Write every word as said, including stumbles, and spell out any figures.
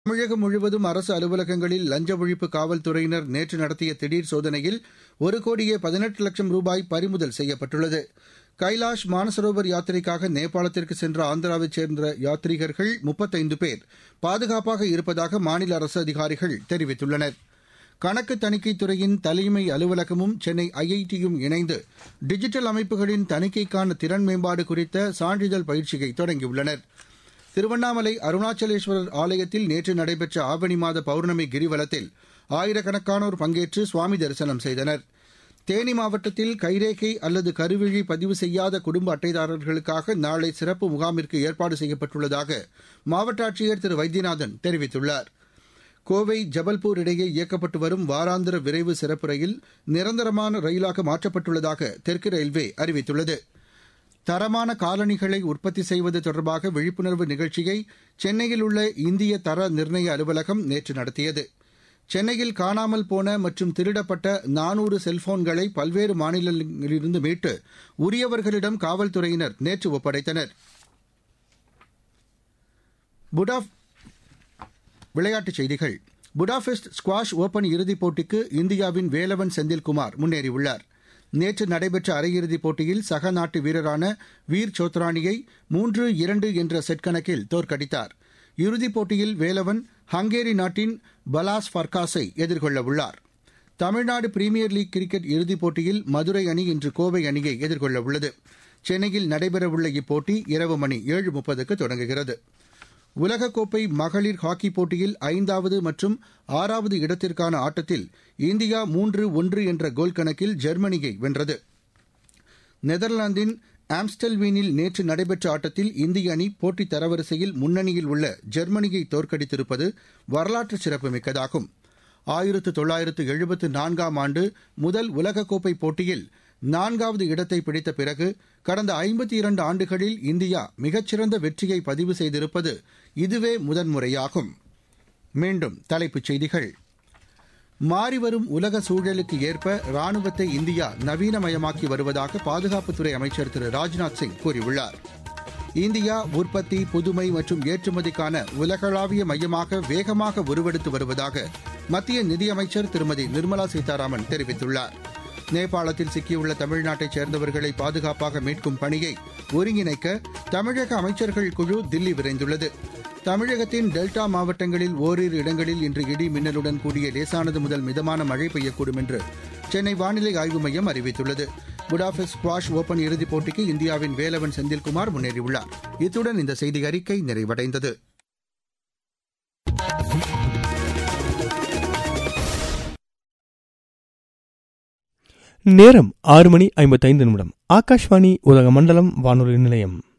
தமிழகம் முழுவதும் அரசு அலுவலகங்களில் லஞ்ச ஒழிப்பு காவல்துறையினர் நேற்று நடத்திய திடர் சோதனையில் ஒரு கோடியே பதினெட்டு லட்சம் ரூபாய் பறிமுதல் செய்யப்பட்டுள்ளது. கைலாஷ் மானசரோவர் யாத்திரைக்காக நேபாளத்திற்கு சென்ற ஆந்திராவைச் சேர்ந்த யாத்ரீகர்கள் முப்பத்தைந்து பேர் பாதுகாப்பாக இருப்பதாக மாநில அரசு அதிகாரிகள் தெரிவித்துள்ளனர். கணக்கு தணிக்கைத் துறையின் தலைமை அலுவலகமும் சென்னை ஐஐடியும் இணைந்து டிஜிட்டல் அமைப்புகளின் தணிக்கைக்கான திறன் மேம்பாடு குறித்த சான்றிதழ் பயிற்சியை தொடங்கியுள்ளனர். திருவண்ணாமலை அருணாச்சலேஸ்வரர் ஆலயத்தில் நேற்று நடைபெற்ற ஆவணி மாத பௌர்ணமி கிரிவலத்தில் ஆயிரக்கணக்கானோர் பங்கேற்று சுவாமி தரிசனம் செய்தனர். தேனி மாவட்டத்தில் கைரேகை அல்லது கருவிழி பதிவு செய்யாத குடும்ப அட்டைதாரர்களுக்காக நாளை சிறப்பு முகாமிற்கு ஏற்பாடு செய்யப்பட்டுள்ளதாக மாவட்ட ஆட்சியர் திரு வைத்தியநாதன் தெரிவித்துள்ளார். கோவை ஜபல்பூர் இடையே இயக்கப்பட்டு வரும் வாராந்திர விரைவு சிறப்பு ரயில் நிரந்தரமான ரயிலாக மாற்றப்பட்டுள்ளதாக தெற்கு ரயில்வே அறிவித்துள்ளது. தரமான காலணிகளை உற்பத்தி செய்வது தொடர்பாக விழிப்புணர்வு நிகழ்ச்சியை சென்னையில் உள்ள இந்திய தர நிர்ணய அலுவலகம் நேற்று நடத்தியது. சென்னையில் காணாமல் போன மற்றும் திருடப்பட்ட நானூறு செல்போன்களை பல்வேறு மாநிலங்களிலிருந்து மீட்டு உரியவர்களிடம் காவல்துறையினர் நேற்று ஒப்படைத்தனர். விளையாட்டுச் செய்திகள். புடாபெஸ்ட் ஸ்குவாஷ் ஓபன் இறுதிப் போட்டிக்கு இந்தியாவின் வேலவன் செந்தில்குமார் முன்னேறியுள்ளார். நேற்று நடைபெற்ற அரையிறுதிப் போட்டியில் சக நாட்டு வீரரான வீர் சோத்ரானியை மூன்று இரண்டு என்ற செட் கணக்கில் தோற்கடித்தார். இறுதிப் போட்டியில் வேலவன் ஹங்கேரி நாட்டின் fellas ஃபர்காஸை எதிர்கொள்ளவுள்ளார். Tamil Nadu premier league cricket இறுதிப் போட்டியில் மதுரை அணி இன்று கோவை அணியை எதிர்கொள்ளவுள்ளது. சென்னையில் நடைபெறவுள்ள இப்போட்டி இரவு மணி ஏழு முப்பதுக்கு தொடங்குகிறது. உலகக்கோப்பை மகளிர் ஹாக்கிப் போட்டியில் ஐந்தாவது மற்றும் ஆறாவது இடத்திற்கான ஆட்டத்தில் இந்தியா மூன்று ஒன்று என்ற கோல் கணக்கில் ஜெர்மனியை வென்றது. நெதர்லாந்தின் ஆம்ஸ்டல்வீனில் நேற்று நடைபெற்ற ஆட்டத்தில் இந்திய அணி போட்டித் தரவரிசையில் முன்னணியில் உள்ள ஜெர்மனியை தோற்கடித்திருப்பது வரலாற்று சிறப்புமிக்கதாகும். ஆயிரத்து தொள்ளாயிரத்து எழுபத்து நான்காம் ஆண்டு முதல் உலகக்கோப்பை போட்டியில் நான்காவது இடத்தை பிடித்த பிறகு கடந்த ஐம்பத்தி இரண்டு ஆண்டுகளில் இந்தியா மிகச்சிறந்த வெற்றியை பதிவு செய்திருப்பது இதுவே முதன்முறையாகும். மீண்டும் தலைப்புச் செய்திகள். மாறிவரும் உலக சூழலுக்கு ஏற்ப ராணுவத்தை இந்தியா நவீனமயமாக்கி வருவதாக பாதுகாப்புத்துறை அமைச்சர் திரு ராஜ்நாத் சிங் கூறியுள்ளார். இந்தியா உற்பத்தி, புதுமை மற்றும் ஏற்றுமதிக்கான உலகளாவிய மையமாக வேகமாக உருவெடுத்து வருவதாக மத்திய நிதியமைச்சர் திருமதி நிர்மலா சீதாராமன் தெரிவித்துள்ளார். நேபாளத்தில் சிக்கியுள்ள தமிழ்நாட்டைச் சேர்ந்தவர்களை பாதுகாப்பாக மீட்கும் பணியை ஒருங்கிணைக்க தமிழக அமைச்சர்கள் குழு தில்லி விரைந்துள்ளது. தமிழகத்தின் டெல்டா மாவட்டங்களில் ஓரிரு இடங்களில் இன்று இடி மின்னலுடன் கூடிய லேசானது முதல் மிதமான மழை பெய்யக்கூடும் என்று சென்னை வானிலை ஆய்வு மையம் அறிவித்துள்ளது. புடாபெஸ்ட் ஸ்குவாஷ் ஓபன் இறுதிப் போட்டிக்கு இந்தியாவின் வேலவன் செந்தில்குமார் முன்னேறியுள்ளார். இத்துடன் இந்த செய்தி அறிக்கை நிறைவடைந்தது. நேரம் ஆறு மணி ஐம்பத்தைந்து நிமிடம். ஆகாஷ்வாணி உதகமண்டலம் வானொலி நிலையம்.